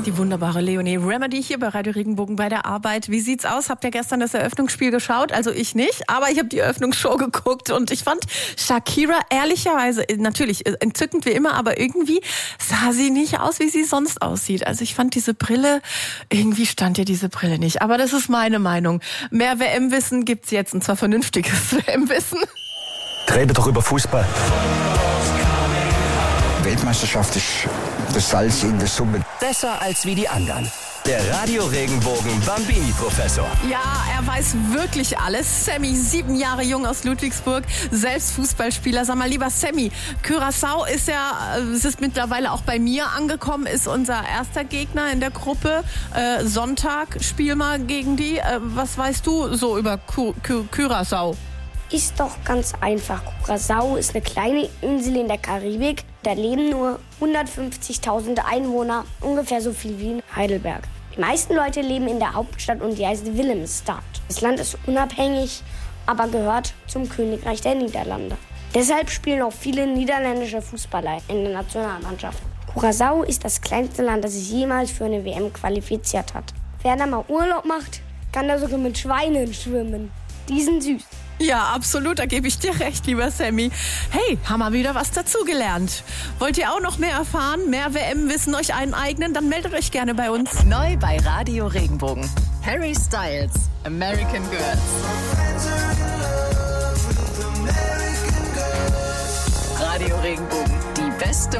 Die wunderbare Leonie Remedy hier bei Radio Regenbogen bei der Arbeit. Wie sieht's aus? Habt ihr gestern das Eröffnungsspiel geschaut? Also ich nicht, aber ich habe die Eröffnungsshow geguckt und ich fand Shakira ehrlicherweise, natürlich entzückend wie immer, aber irgendwie sah sie nicht aus, wie sie sonst aussieht. Also ich fand diese Brille, irgendwie stand ihr diese Brille nicht. Aber das ist meine Meinung. Mehr WM-Wissen gibt's jetzt, und zwar vernünftiges WM-Wissen. Rede doch über Fußball. Weltmeisterschaft ist das Salz in der Suppe. Besser als wie die anderen. Der Radio Regenbogen Bambini-Professor. Ja, er weiß wirklich alles. Sammy, 7 Jahre jung aus Ludwigsburg, selbst Fußballspieler. Sag mal, lieber Sammy, Curaçao es ist mittlerweile auch bei mir angekommen, ist unser erster Gegner in der Gruppe. Sonntag spiel mal gegen die. Was weißt du so über Curaçao? Ist doch ganz einfach. Curaçao ist eine kleine Insel in der Karibik. Da leben nur 150.000 Einwohner, ungefähr so viel wie in Heidelberg. Die meisten Leute leben in der Hauptstadt und die heißt Willemstad. Das Land ist unabhängig, aber gehört zum Königreich der Niederlande. Deshalb spielen auch viele niederländische Fußballer in der Nationalmannschaft. Curaçao ist das kleinste Land, das sich jemals für eine WM qualifiziert hat. Wer da mal Urlaub macht, kann da sogar mit Schweinen schwimmen. Die sind süß. Ja, absolut, da gebe ich dir recht, lieber Sammy. Hey, haben wir wieder was dazugelernt. Wollt ihr auch noch mehr erfahren, mehr WM-Wissen euch aneignen? Dann meldet euch gerne bei uns. Neu bei Radio Regenbogen. Harry Styles, American Girls. Radio Regenbogen, die beste